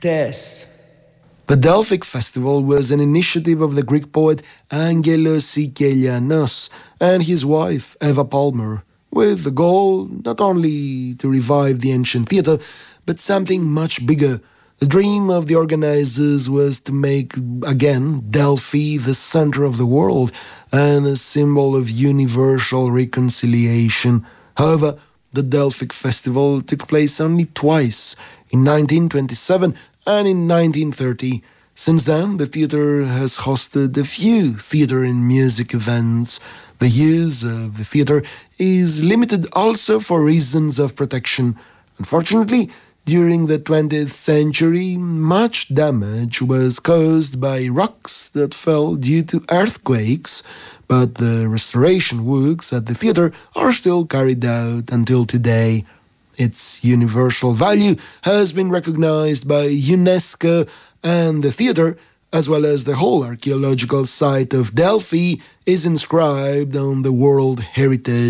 Tess. The Delphic Festival was an initiative of the Greek poet Angelos Sikelianos and his wife Eva Palmer, with the goal not only to revive the ancient theatre, but something much bigger. The dream of the organizers was to make, again, Delphi the center of the world and a symbol of universal reconciliation. However, the Delphic Festival took place only twice, in 1927 and in 1930. Since then, the theatre has hosted a few theatre and music events. The use of the theatre is limited also for reasons of protection. Unfortunately, during the 20th century, much damage was caused by rocks that fell due to earthquakes, but the restoration works at the theatre are still carried out until today. Its universal value has been recognized by UNESCO, and the theatre, as well as the whole archaeological site of Delphi, is inscribed on the World Heritage